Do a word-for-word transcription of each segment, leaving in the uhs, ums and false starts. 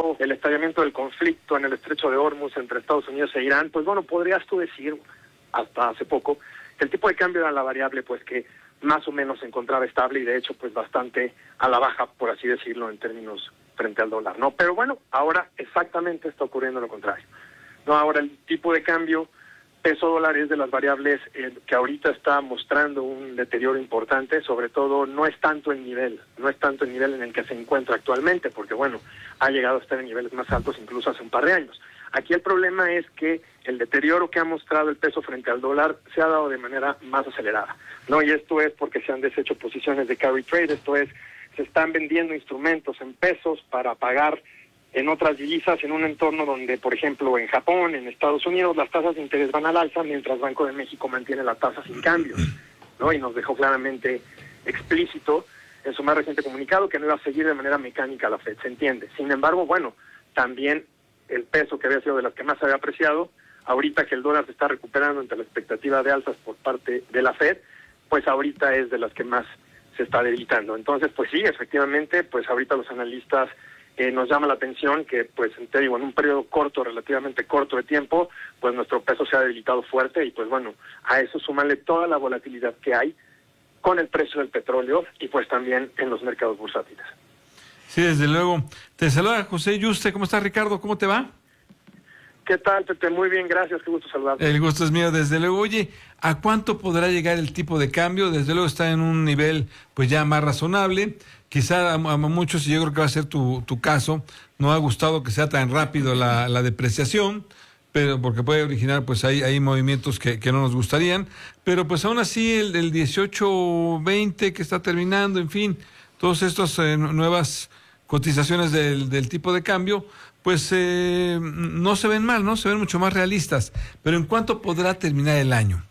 nuevo el estallamiento del conflicto en el estrecho de Hormuz entre Estados Unidos e Irán, pues bueno, podrías tú decir, hasta hace poco, que el tipo de cambio era la variable pues que más o menos se encontraba estable y de hecho pues bastante a la baja, por así decirlo, en términos frente al dólar, ¿no? Pero bueno, ahora exactamente está ocurriendo lo contrario. No, ahora el tipo de cambio peso dólar es de las variables eh, que ahorita está mostrando un deterioro importante, sobre todo no es tanto el nivel, no es tanto el nivel en el que se encuentra actualmente, porque bueno, ha llegado a estar en niveles más altos incluso hace un par de años. Aquí el problema es que el deterioro que ha mostrado el peso frente al dólar se ha dado de manera más acelerada, ¿no? Y esto es porque se han deshecho posiciones de carry trade, esto es, se están vendiendo instrumentos en pesos para pagar en otras divisas en un entorno donde, por ejemplo, en Japón, en Estados Unidos, las tasas de interés van al alza, mientras Banco de México mantiene la tasa sin cambios, ¿no? Y nos dejó claramente explícito en su más reciente comunicado que no iba a seguir de manera mecánica la Fed, se entiende. Sin embargo, bueno, también el peso que había sido de las que más se había apreciado, ahorita que el dólar se está recuperando ante la expectativa de alzas por parte de la Fed, pues ahorita es de las que más se está debilitando. Entonces, pues sí, efectivamente, pues ahorita los analistas eh, nos llama la atención que, pues, te digo, en un periodo corto, relativamente corto de tiempo, pues nuestro peso se ha debilitado fuerte y, pues bueno, a eso súmale toda la volatilidad que hay con el precio del petróleo y pues también en los mercados bursátiles. Sí, desde luego. Te saluda José Yuste. ¿Cómo estás, Ricardo? ¿Cómo te va? ¿Qué tal, Pepe? Muy bien, gracias. Qué gusto saludarte. El gusto es mío, desde luego. Oye, ¿a cuánto podrá llegar el tipo de cambio? Desde luego está en un nivel pues ya más razonable. Quizá a, a muchos, y yo creo que va a ser tu, tu caso, no ha gustado que sea tan rápido la, la depreciación, pero porque puede originar, pues hay, hay movimientos que, que no nos gustarían. Pero pues aún así el, el dieciocho veinte que está terminando, en fin, todas estas eh, nuevas cotizaciones del, del tipo de cambio, pues eh, no se ven mal, ¿no? Se ven mucho más realistas. Pero ¿en cuánto podrá terminar el año?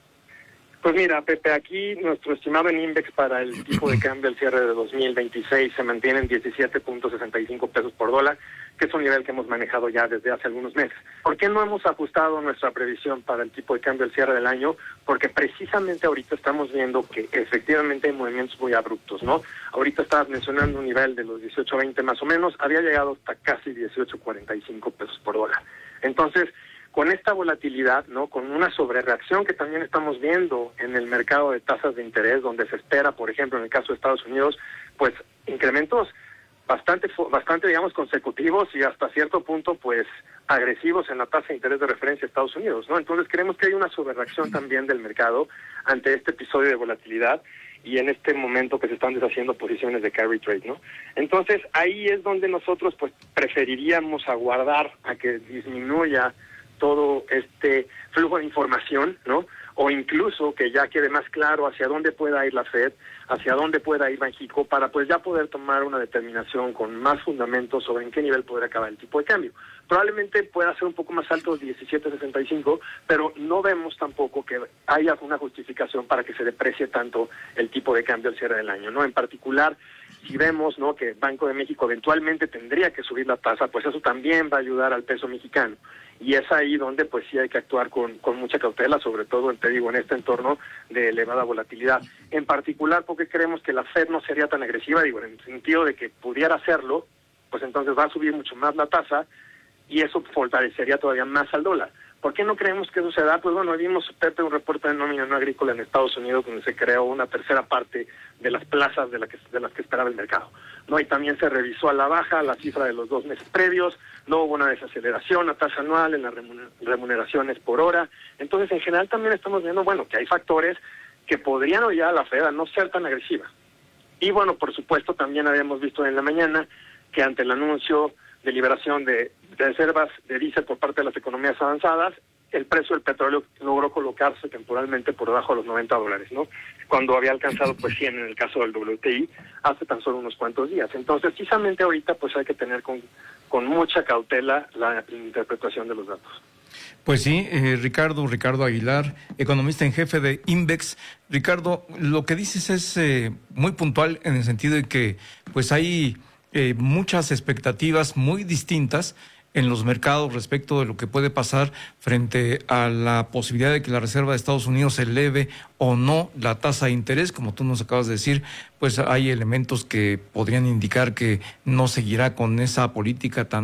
Pues mira, Pepe, aquí nuestro estimado en INVEX para el tipo de cambio al cierre de dos mil veintiséis se mantiene en diecisiete punto sesenta y cinco pesos por dólar, que es un nivel que hemos manejado ya desde hace algunos meses. ¿Por qué no hemos ajustado nuestra previsión para el tipo de cambio al cierre del año? Porque precisamente ahorita estamos viendo que efectivamente hay movimientos muy abruptos, ¿no? Ahorita estabas mencionando un nivel de los dieciocho veinte más o menos, había llegado hasta casi dieciocho cuarenta y cinco pesos por dólar. Entonces, con esta volatilidad, ¿no? Con una sobrereacción que también estamos viendo en el mercado de tasas de interés, donde se espera, por ejemplo, en el caso de Estados Unidos, pues incrementos bastante, bastante, digamos, consecutivos y hasta cierto punto, pues, agresivos en la tasa de interés de referencia de Estados Unidos, ¿no? Entonces creemos que hay una sobrereacción también del mercado ante este episodio de volatilidad y en este momento que se están deshaciendo posiciones de carry trade, ¿no? Entonces ahí es donde nosotros, pues, preferiríamos aguardar a que disminuya todo este flujo de información, ¿no? O incluso que ya quede más claro hacia dónde pueda ir la Fed, hacia dónde pueda ir Banxico, para pues ya poder tomar una determinación con más fundamentos sobre en qué nivel podrá acabar el tipo de cambio. Probablemente pueda ser un poco más alto, diecisiete sesenta y cinco, pero no vemos tampoco que haya una justificación para que se deprecie tanto el tipo de cambio al cierre del año, ¿no? En particular, si vemos, ¿no?, que Banco de México eventualmente tendría que subir la tasa, pues eso también va a ayudar al peso mexicano. Y es ahí donde pues sí hay que actuar con, con mucha cautela, sobre todo, te digo, en este entorno de elevada volatilidad. En particular porque creemos que la Fed no sería tan agresiva, digo, en el sentido de que pudiera hacerlo, pues entonces va a subir mucho más la tasa y eso fortalecería todavía más al dólar. ¿Por qué no creemos que eso se da? Pues bueno, vimos, Pepe, un reporte de nómina no agrícola en Estados Unidos donde se creó una tercera parte de las plazas de, la que, de las que esperaba el mercado, ¿no? Y también se revisó a la baja la cifra de los dos meses previos, no hubo una desaceleración a tasa anual en las remuneraciones por hora. Entonces, en general también estamos viendo, bueno, que hay factores que podrían obligar a la Fed a no ser tan agresiva. Y bueno, por supuesto, también habíamos visto en la mañana que ante el anuncio de liberación de, de reservas de diésel por parte de las economías avanzadas, el precio del petróleo logró colocarse temporalmente por debajo de los noventa dólares, ¿no? Cuando había alcanzado pues cien en el caso del W T I hace tan solo unos cuantos días. Entonces, precisamente ahorita pues hay que tener con, con mucha cautela la interpretación de los datos. Pues sí, eh, Ricardo, Ricardo Aguilar, economista en jefe de INVEX. Ricardo, lo que dices es eh, muy puntual en el sentido de que pues hay eh, muchas expectativas muy distintas en los mercados respecto de lo que puede pasar frente a la posibilidad de que la Reserva de Estados Unidos eleve o no la tasa de interés. Como tú nos acabas de decir, pues hay elementos que podrían indicar que no seguirá con esa política tan